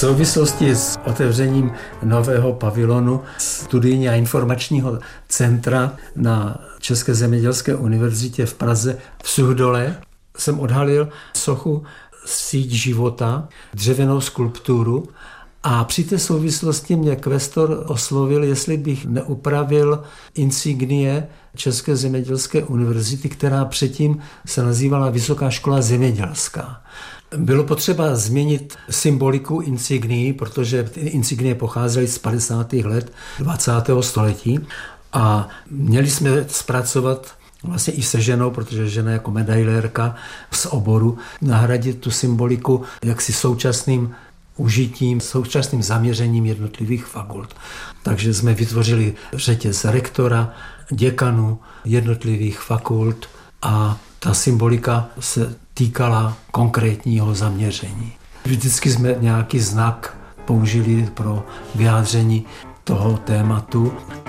souvislosti s otevřením nového pavilonu studijního a informačního centra na České zemědělské univerzitě v Praze v Suchdole jsem odhalil sochu Síť života, dřevěnou skulpturu, a při té souvislosti mě kvestor oslovil, jestli bych neupravil insignie České zemědělské univerzity, která předtím se nazývala Vysoká škola zemědělská. Bylo potřeba změnit symboliku insignií, protože ty insignie pocházely z 50. let 20. století a měli jsme zpracovat vlastně i se ženou, protože žena jako medailérka z oboru, nahradit tu symboliku jaksi současným užitím, současným zaměřením jednotlivých fakult. Takže jsme vytvořili řetěz rektora, děkanů jednotlivých fakult a ta symbolika se týkala konkrétního zaměření. Vždycky jsme nějaký znak použili pro vyjádření toho tématu